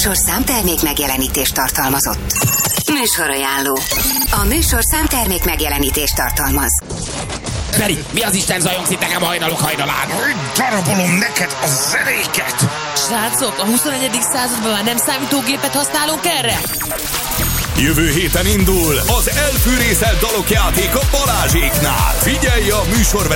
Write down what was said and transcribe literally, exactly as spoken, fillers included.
műsor számtermék megjelenítést tartalmazott. Műsorajánló. A műsor számtermék megjelenítést tartalmaz. Feri, mi az Isten zajongsz itt nekem hajnalok hajnalán? Darabolom neked a zenéket! Srácok, a huszonegyedik században már nem számítógépet használunk erre? Jövő héten indul az elfűrészelt dalok játéka Balázséknál. Figyelj a műsor